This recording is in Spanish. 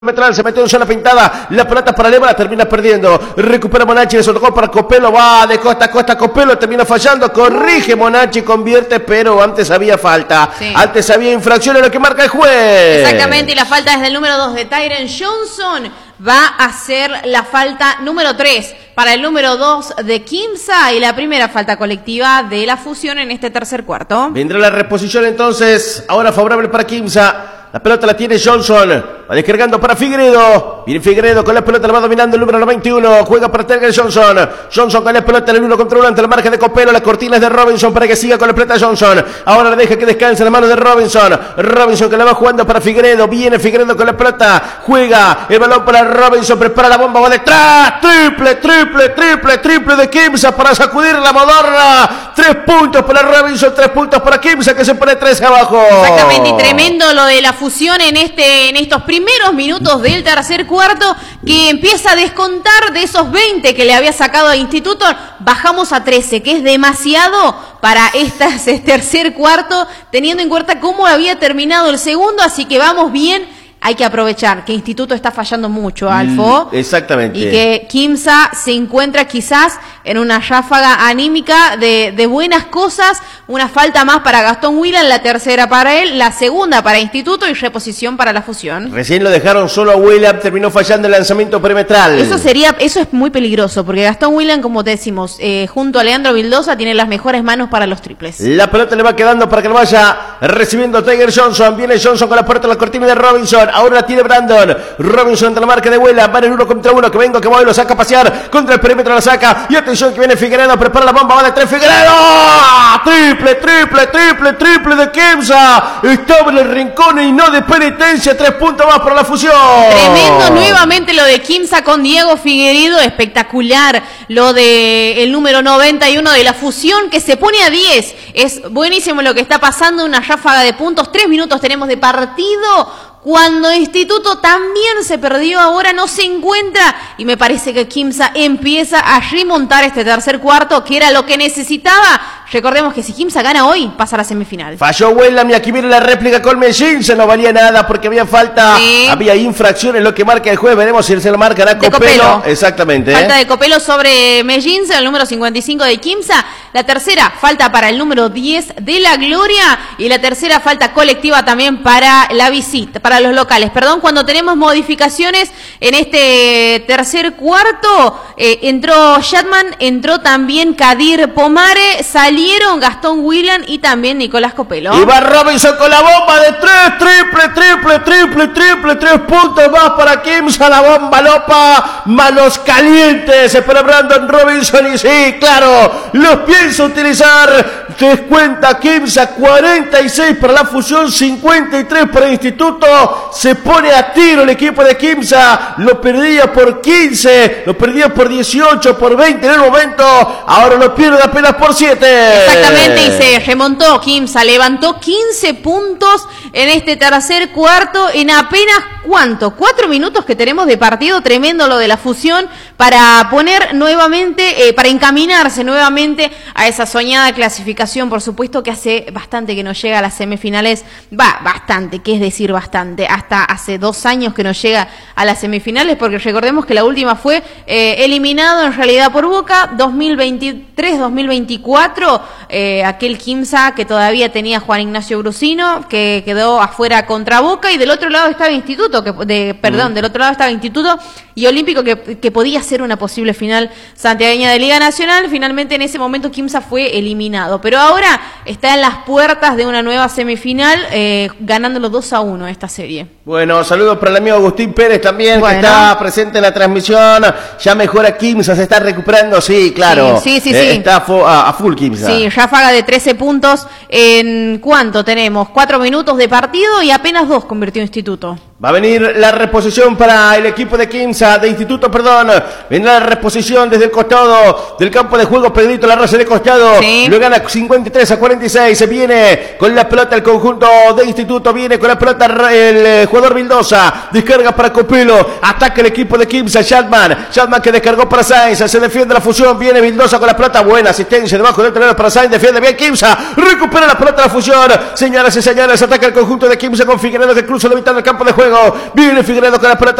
Metral se metió en zona pintada, la pelota para Lema, la termina perdiendo, recupera Monacci, le soltó para Copelo, va de costa a costa, Copelo termina fallando, corrige Monacci, convierte, pero antes había falta, sí. Antes había infracción en lo que marca el juez. Exactamente, y la falta es del número 2 de Tyren Johnson, va a ser la falta número 3 para el número 2 de Quimsa y la primera falta colectiva de la Fusión en este tercer cuarto. Vendrá la reposición entonces, ahora favorable para Quimsa. La pelota la tiene Johnson, va descargando para Figueiredo, viene Figueiredo con la pelota, la va dominando el número 91, juega para Tyren Johnson, Johnson con la pelota en el 1 contra 1 ante la margen de Copelo, la cortina es de Robinson para que siga con la pelota Johnson, ahora le deja que descanse en la mano de Robinson que la va jugando para Figueiredo, viene Figueiredo con la pelota, juega el balón para Robinson, prepara la bomba, va detrás, triple de Quimsa para sacudir la modorra, 3 puntos para Robinson, 3 puntos para Quimsa que se pone 13 abajo. Exactamente, y tremendo lo de la Fusión en estos primeros minutos del tercer cuarto, que empieza a descontar de esos 20 que le había sacado a Instituto, bajamos a 13, que es demasiado para este tercer cuarto, teniendo en cuenta cómo había terminado el segundo, así que vamos bien. Hay que aprovechar que Instituto está fallando mucho, Alfo. Exactamente. Y que Quimsa se encuentra quizás en una ráfaga anímica de buenas cosas. Una falta más para Gastón Whelan, la tercera para él, la segunda para Instituto y reposición para la Fusión. Recién lo dejaron solo a Whelan, terminó fallando el lanzamiento perimetral. Eso es muy peligroso, porque Gastón Whelan, como te decimos, junto a Leandro Vildosa, tiene las mejores manos para los triples. La pelota le va quedando para que lo vaya recibiendo Tyren Johnson. Viene Johnson con la puerta de la cortina de Robinson. Ahora la tiene Brandon. Robinson ante la marca de Whelan. Van en 1 contra 1. Que vengo, que voy, lo saca a pasear. Contra el perímetro la saca. Y atención que viene Figueiredo. Prepara la bomba. Va de 3 Figueiredo. Triple de Quimsa. Estaba en el rincón y no de penitencia. 3 puntos más para la Fusión. Tremendo nuevamente lo de Quimsa con Diego Figueiredo. Espectacular lo de el número 91 de la Fusión que se pone a 10. Es buenísimo lo que está pasando. Una ráfaga de puntos. 3 minutos tenemos de partido. Cuando Instituto también se perdió, ahora no se encuentra y me parece que Quimsa empieza a remontar este tercer cuarto, que era lo que necesitaba. Recordemos que si Quimsa gana hoy, pasa a la semifinal. Falló Whelan y aquí viene la réplica con Mellín, se no valía nada porque había falta, sí. Había infracciones, lo que marca el juez, veremos si él se lo marcará Copelo. Exactamente. Falta de Copelo sobre Mellín, el número 55 de Quimsa. La tercera falta para el número 10 de La Gloria y la tercera falta colectiva también para la visita, para los locales. Perdón, cuando tenemos modificaciones en este tercer cuarto, entró Shatman, entró también Kadir Pomare, salieron Gastón Whelan y también Nicolás Copelo. Y va Robinson con la bomba de 3, triple, 3 puntos más para Quimsa, la bomba lopa, manos calientes, espera Brandon Robinson y sí, claro, los piensa utilizar, descuenta Quimsa, 46 para la Fusión, 53 para el Instituto, se pone a tiro el equipo de Quimsa, lo perdía por 15, lo perdía por 18, por 20 en el momento, ahora lo pierde apenas por 7. Exactamente, y se remontó Quimsa, levantó 15 puntos en este tercer cuarto en apenas, ¿cuánto? 4 minutos que tenemos de partido, tremendo lo de la Fusión, para poner nuevamente, para encaminarse nuevamente a esa soñada clasificación, por supuesto que hace bastante que no llega a las semifinales, bastante, que es decir bastante, hasta hace 2 años que no llega a las semifinales, porque recordemos que la última fue eliminado en realidad por Boca, 2023-2024, aquel Quimsa que todavía tenía Juan Ignacio Grusino, que quedó afuera contra Boca, y del otro lado estaba Instituto, del otro lado estaba Instituto y Olímpico, que podía ser una posible final santiagueña de Liga Nacional. Finalmente en ese momento Quimsa fue eliminado, pero ahora está en las puertas de una nueva semifinal, ganándolo 2-1 esta serie. Bueno, saludos para el amigo Agustín Pérez también, que está presente en la transmisión. Ya mejora Quimsa, se está recuperando, sí, claro. Sí. Está a full Quimsa. Sí, ráfaga de 13 puntos en ¿cuánto tenemos? 4 minutos de partido y apenas 2 convirtió Instituto. Va a venir la reposición para el equipo de Quimsa, de Instituto, perdón. Vendrá la reposición desde el costado del campo de juego. Pedrito Larrosa de costado. Sí. Lo gana 53-46. Se viene con la pelota el conjunto de Instituto. Viene con la pelota el jugador Vildosa. Descarga para Copelo. Ataca el equipo de Quimsa. Shatman que descargó para Sainz. Se defiende la Fusión. Viene Vildosa con la pelota. Buena asistencia debajo del terreno para Sainz. Defiende bien Quimsa. Recupera la pelota la Fusión. Señoras y señores, ataca el conjunto de Quimsa con Figueiredo que cruza la mitad del campo de juego. juego. Viene Figueredo con la pelota.